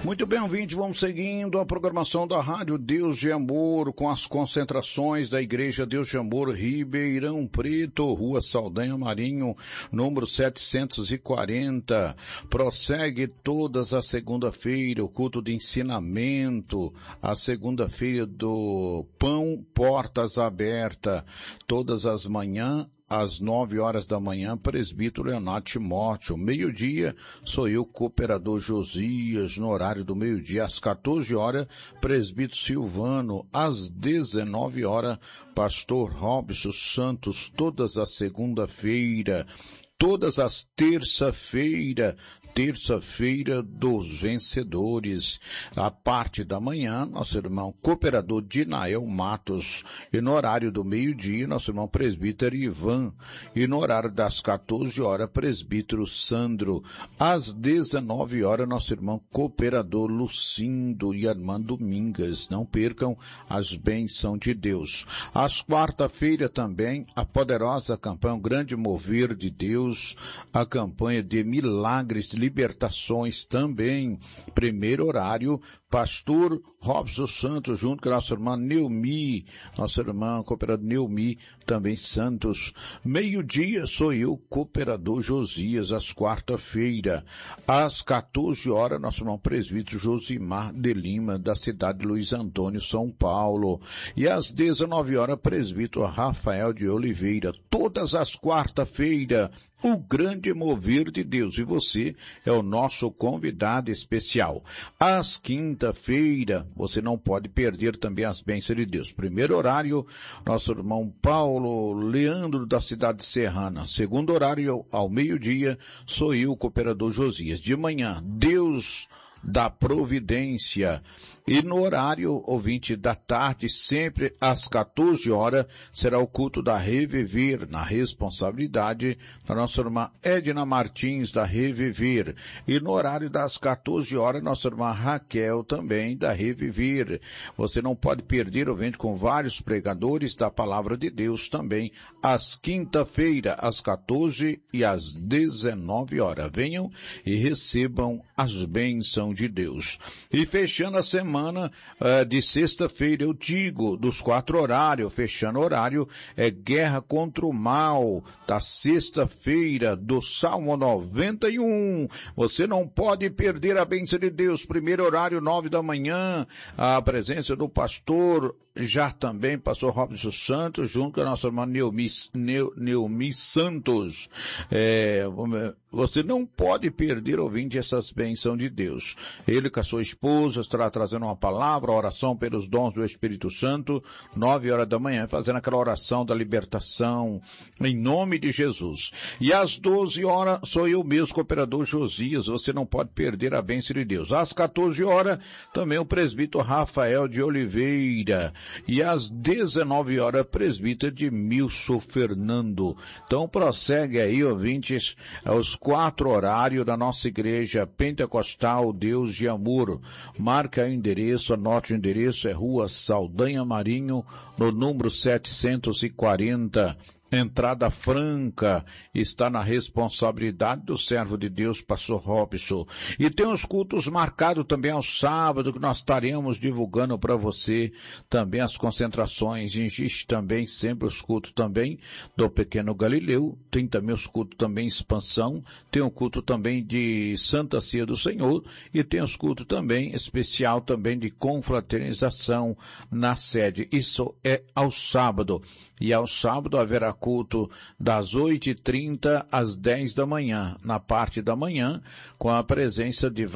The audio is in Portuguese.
Muito bem, ouvinte, vamos seguindo a programação da Rádio Deus de Amor com as concentrações da Igreja Deus de Amor Ribeirão Preto, Rua Saldanha Marinho, número 740. Prossegue todas as segunda-feira o culto de ensinamento, a segunda-feira do Pão Portas Abertas, todas as manhãs, às 9 horas da manhã, presbítero Leonardo Timóteo. Meio-dia, sou eu, cooperador Josias, no horário do meio-dia. Às 14 horas, presbítero Silvano. Às 19 horas, pastor Robson Santos. Todas as segunda-feira, todas as terça-feira dos vencedores. A parte da manhã, nosso irmão cooperador Dinael Matos. E no horário do meio-dia, nosso irmão presbítero Ivan. E no horário das 14 horas, presbítero Sandro. Às 19 horas, nosso irmão cooperador Lucindo e irmã Domingas. Não percam as bênçãos de Deus. Às quarta-feira também, a poderosa campanha, o grande mover de Deus, a campanha de milagres, libertações também. Primeiro horário, pastor Robson Santos, junto com a nossa irmã Neumi, nossa irmã cooperador Neumi, também Santos. Meio-dia, sou eu, cooperador Josias, às quarta-feira. Às 14 horas, nosso irmão presbítero Josimar de Lima, da cidade de Luiz Antônio, São Paulo. E às 19 horas, presbítero Rafael de Oliveira. Todas as quarta-feira, o grande mover de Deus. E você é o nosso convidado especial. Às quinta-feira, você não pode perder também as bênçãos de Deus. Primeiro horário, nosso irmão Paulo Leandro, da cidade serrana. Segundo horário, ao meio-dia, sou eu, cooperador Josias. De manhã, Deus da providência. E no horário, ouvinte, da tarde, sempre às 14 horas, será o culto da Reviver, na responsabilidade da nossa irmã Edna Martins, da Reviver. E no horário das 14 horas, nossa irmã Raquel, também, da Reviver. Você não pode perder, ouvinte, com vários pregadores da Palavra de Deus também, às quinta-feira, às 14 e às 19 horas. Venham e recebam as bênçãos de Deus. E fechando a semana de sexta-feira, eu digo, dos 4 horários, fechando o horário, é Guerra contra o Mal, da sexta-feira, do Salmo 91. Você não pode perder a bênção de Deus. Primeiro horário, 9 da manhã, a presença do pastor, já também, pastor Robson Santos, junto com a nossa irmã Neumi Santos. Você não pode perder, ouvinte, essas bênçãos de Deus. Ele com a sua esposa estará trazendo uma palavra, oração pelos dons do Espírito Santo, 9 horas da manhã, fazendo aquela oração da libertação, em nome de Jesus. E às 12 horas, sou eu mesmo, cooperador Josias, você não pode perder a bênção de Deus. Às 14 horas, também o presbítero Rafael de Oliveira. E às 19 horas, presbítero Edmilson Fernando. Então, prossegue aí, ouvintes, aos 4 horários da nossa igreja pentecostal Deus de Amor. Marca o endereço, anote o endereço, é Rua Saldanha Marinho, no número 740. Entrada franca, está na responsabilidade do servo de Deus, pastor Robson. E tem os cultos marcados também ao sábado, que nós estaremos divulgando para você, também as concentrações. Existe também sempre os cultos também do Pequeno Galileu, tem também os cultos também em expansão, tem o culto também de Santa Ceia do Senhor, e tem os cultos também especial também de confraternização na sede. Isso é ao sábado. E ao sábado haverá culto das 8h30 às 10 da manhã, na parte da manhã, com a presença de